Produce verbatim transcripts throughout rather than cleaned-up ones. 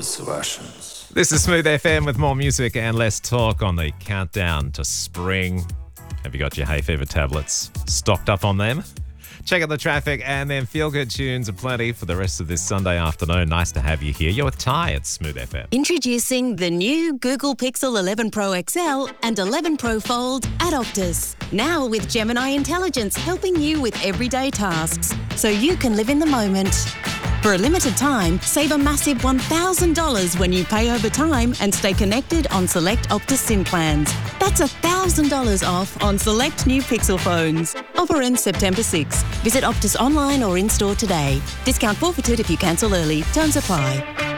those Russians. This is Smooth F M with more music and less talk on the countdown to spring. Have you got your hay fever tablets stocked up on them? Check out the traffic and then feel-good tunes aplenty for the rest of this Sunday afternoon. Nice to have you here. You're with Ty at Smooth F M. Introducing the new Google Pixel eleven Pro X L and eleven Pro Fold at Optus. Now with Gemini Intelligence helping you with everyday tasks so you can live in the moment. For a limited time, save a massive one thousand dollars when you pay over time and stay connected on select Optus SIM plans. That's one thousand dollars off on select new Pixel phones. Offer ends September sixth. Visit Optus online or in-store today. Discount forfeited if you cancel early. Terms apply.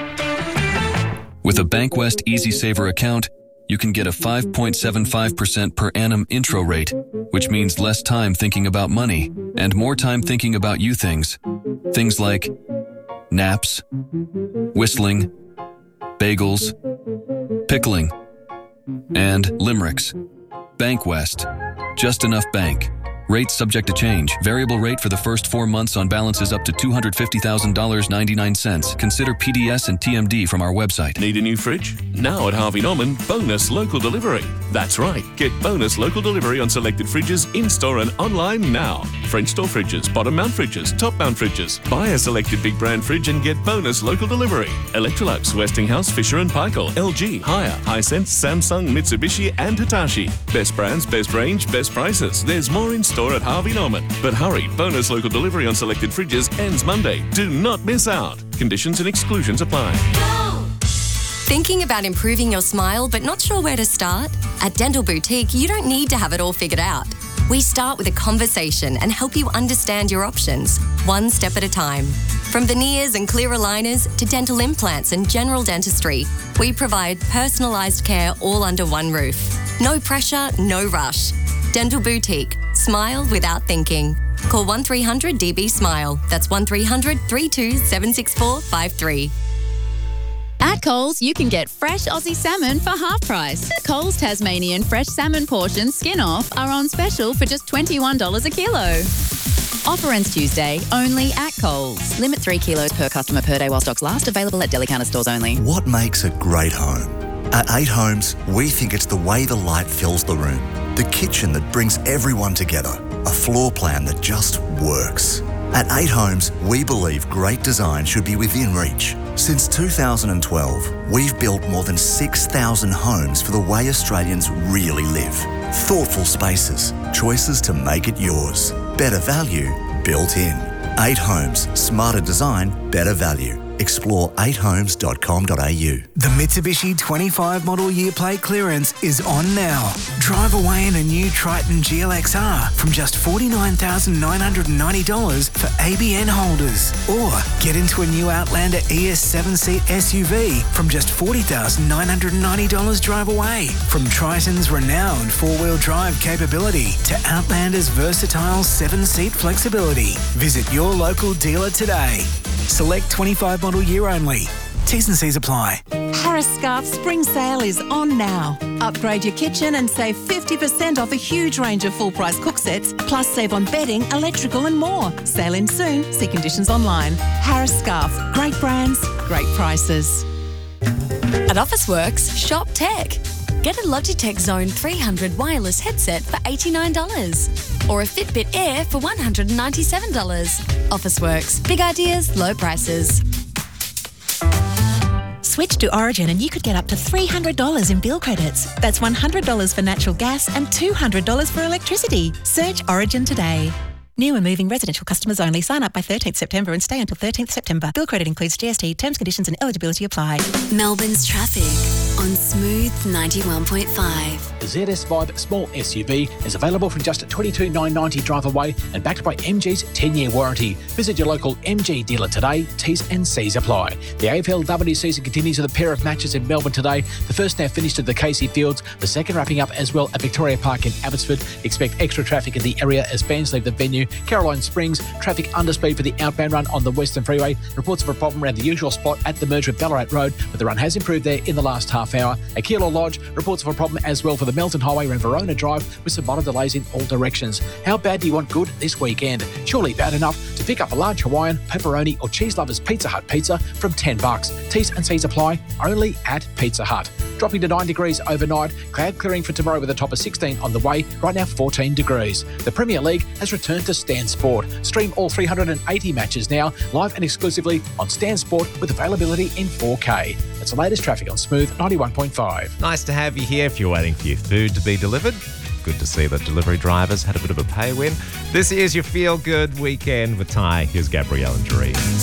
With a Bankwest Easy Saver account, you can get a five point seven five percent per annum intro rate, which means less time thinking about money and more time thinking about you things. Things like naps, whistling, bagels, pickling, and limericks. Bankwest. Just enough bank. Rates subject to change. Variable rate for the first four months on balances up to two hundred fifty thousand dollars and ninety-nine cents. Consider P D S and T M D from our website. Need a new fridge? Now at Harvey Norman, bonus local delivery. That's right. Get bonus local delivery on selected fridges in-store and online now. French door fridges, bottom mount fridges, top mount fridges. Buy a selected big brand fridge and get bonus local delivery. Electrolux, Westinghouse, Fisher and Paykel, L G, Haier, Hisense, Samsung, Mitsubishi and Hitachi. Best brands, best range, best prices. There's more in store at Harvey Norman. But hurry, bonus local delivery on selected fridges ends Monday. Do not miss out. Conditions and exclusions apply. Thinking about improving your smile but not sure where to start? At Dental Boutique, you don't need to have it all figured out. We start with a conversation and help you understand your options, one step at a time. From veneers and clear aligners to dental implants and general dentistry, we provide personalised care all under one roof. No pressure, no rush. Dental Boutique. Smile without thinking. Call one three hundred D B SMILE. That's one three hundred, three two seven six four five three. At Coles, you can get fresh Aussie salmon for half price. Coles Tasmanian fresh salmon portions skin off are on special for just twenty-one dollars a kilo. Offer ends Tuesday, only at Coles. Limit three kilos per customer per day while stocks last. Available at deli counter stores only. What makes a great home? At Eight Homes, we think it's the way the light fills the room, the kitchen that brings everyone together, a floor plan that just works. At Eight Homes, we believe great design should be within reach. Since two thousand twelve, we've built more than six thousand homes for the way Australians really live. Thoughtful spaces, choices to make it yours. Better value built in. Eight Homes, smarter design, better value. Explore eight homes dot com dot a u. The Mitsubishi twenty-five model year plate clearance is on now. Drive away in a new Triton G L X R from just forty-nine thousand nine hundred ninety dollars for A B N holders. Or get into a new Outlander E S seven seat S U V from just forty thousand nine hundred ninety dollars drive away. From Triton's renowned four-wheel drive capability to Outlander's versatile seven seat flexibility. Visit your local dealer today. Select twenty-five model year only. T's and C's apply. Harris Scarf Spring Sale is on now. Upgrade your kitchen and save fifty percent off a huge range of full-price cook sets, plus save on bedding, electrical and more. Sale in soon. See conditions online. Harris Scarf. Great brands, great prices. At Officeworks, shop tech. Get a Logitech Zone three hundred wireless headset for eighty-nine dollars or a Fitbit Air for one hundred ninety-seven dollars. Officeworks. Big ideas, low prices. Switch to Origin and you could get up to three hundred dollars in bill credits. That's one hundred dollars for natural gas and two hundred dollars for electricity. Search Origin today. New and moving residential customers only. Sign up by thirteenth September and stay until thirteenth September. Bill credit includes G S T. Terms, conditions and eligibility apply. Melbourne's traffic on Smooth ninety-one point five. The Z S five small S U V is available from just twenty-two thousand nine hundred ninety dollars drive away and backed by M G's ten-year warranty. Visit your local M G dealer today. T's and C's apply. The A F L W season continues with a pair of matches in Melbourne today. The first now finished at the Casey Fields, the second wrapping up as well at Victoria Park in Abbotsford. Expect extra traffic in the area as fans leave the venue. Caroline Springs, traffic underspeed for the outbound run on the Western Freeway. Reports of a problem around the usual spot at the merge with Ballarat Road, but the run has improved there in the last half half hour. Aquila Lodge reports of a problem as well for the Melton Highway around Verona Drive with some minor delays in all directions. How bad do you want good this weekend? Surely bad enough to pick up a large Hawaiian, pepperoni or cheese lovers Pizza Hut pizza from ten bucks. T's and C's apply only at Pizza Hut. Dropping to nine degrees overnight, cloud clearing for tomorrow with a top of sixteen on the way, right now fourteen degrees. The Premier League has returned to Stan Sport. Stream all three hundred eighty matches now, live and exclusively on Stan Sport with availability in four K. That's the latest traffic on Smooth ninety-one point five. Nice to have you here if you're waiting for your food to be delivered. Good to see that delivery drivers had a bit of a pay win. This is your Feel Good Weekend with Ty. Here's Gabrielle and Jeree.